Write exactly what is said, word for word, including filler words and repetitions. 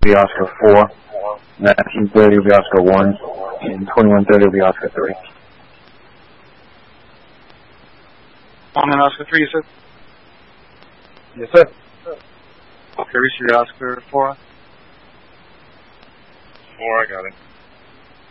be Oscar four, nineteen thirty will be Oscar one, and twenty-one thirty will be Oscar three. On and Oscar three, you said? Yes, sir. Okay, reach your Oscar four. Four, I got it.